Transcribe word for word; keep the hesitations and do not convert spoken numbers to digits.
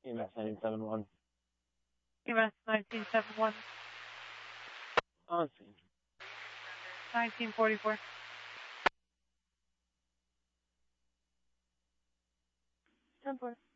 E M S nine seven one. E M S nineteen seventy-one. On scene. nineteen forty-four. ten four.